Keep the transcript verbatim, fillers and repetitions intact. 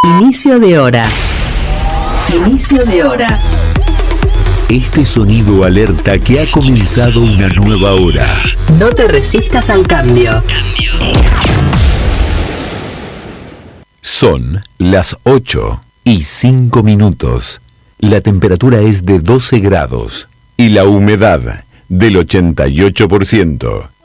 Inicio de hora. Inicio de hora. Este sonido alerta que ha comenzado una nueva hora. No te resistas al cambio. Son las ocho y cinco minutos. La temperatura es de doce grados y la humedad del ochenta y ocho por ciento.